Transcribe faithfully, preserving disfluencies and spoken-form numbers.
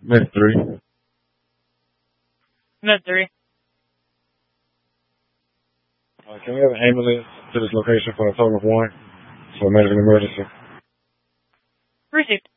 Med three. Med three. Uh, can we have an ambulance to this location for a total of one? For a medical emergency. Received.